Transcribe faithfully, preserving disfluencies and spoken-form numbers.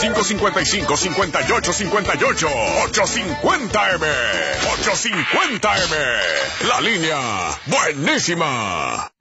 cinco cinco cinco, cinco ocho cinco ocho. ochocientos cincuenta M. ochocientos cincuenta M. La línea buenísima.